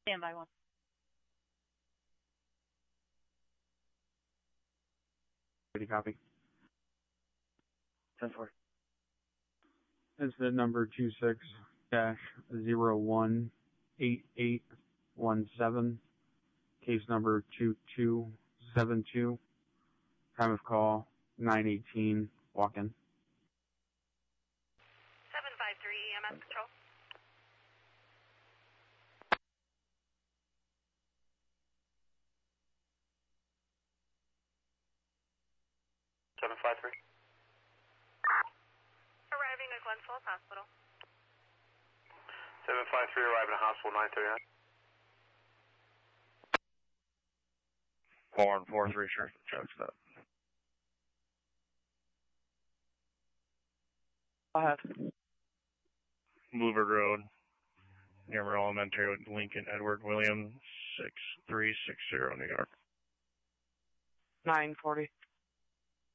Standby 1. Ready, copy. 10-4. Incident number 26-018817. Case number 2272. Time of call 918. Walk-in. 753 EMS control. Arriving at Glens Falls Hospital. 753 arriving at hospital 939. 4143 Sheriff Chuck stop. Go ahead. Mover Road, near Elementary with Lincoln Edward Williams, 6360 New York. 940.